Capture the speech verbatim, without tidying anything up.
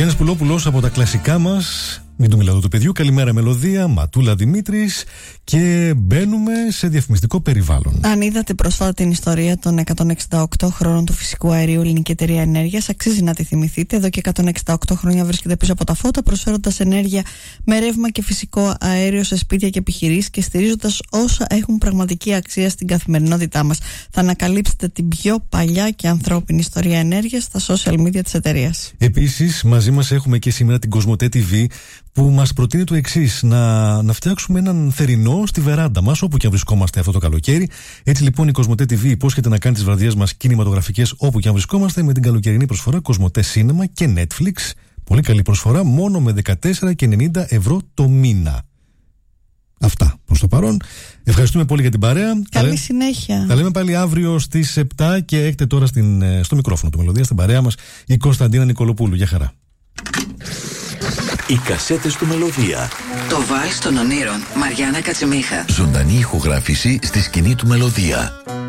Γιάννης Πουλόπουλος από τα κλασικά μας. Μην του μιλάω του παιδιού. Καλημέρα Μελωδία, Ματούλα Δημήτρης. Και μπαίνουμε σε διαφημιστικό περιβάλλον. Αν είδατε πρόσφατα την ιστορία των εκατόν εξήντα οκτώ χρόνων του φυσικού αερίου Ελληνική Εταιρεία Ενέργειας, αξίζει να τη θυμηθείτε. Εδώ και εκατόν εξήντα οκτώ χρόνια βρίσκεται πίσω από τα φώτα, προσφέροντας ενέργεια με ρεύμα και φυσικό αέριο σε σπίτια και επιχειρήσεις και στηρίζοντας όσα έχουν πραγματική αξία στην καθημερινότητά μας. Θα ανακαλύψετε την πιο παλιά και ανθρώπινη ιστορία ενέργειας στα social media της εταιρείας. Επίσης, μαζί μας έχουμε και σήμερα την Κοσμοτέ τι βι, που μας προτείνει το εξής: να, να φτιάξουμε έναν θερινό στη βεράντα μας, όπου και αν βρισκόμαστε αυτό το καλοκαίρι. Έτσι λοιπόν η Κοσμοτέ τι βι υπόσχεται να κάνει τις βραδιές μας κινηματογραφικές όπου και αν βρισκόμαστε, με την καλοκαιρινή προσφορά Κοσμοτέ Cinema και Netflix. Πολύ καλή προσφορά, μόνο με δεκατέσσερα και ενενήντα ευρώ το μήνα. Αυτά προς το παρόν. Ευχαριστούμε πολύ για την παρέα. Καλή τα συνέχεια. Τα λέμε πάλι αύριο στις επτά και έχετε τώρα στην, στο μικρόφωνο του Μελωδία, στην παρέα μας, η Κωνσταντίνα Νικολοπούλου. Γεια χαρά. Οι κασέτες του Μελωδία. Το Βάλς των Ονείρων, Μαριάννα Κατσιμίχα. Ζωντανή ηχογράφηση στη σκηνή του Μελωδία.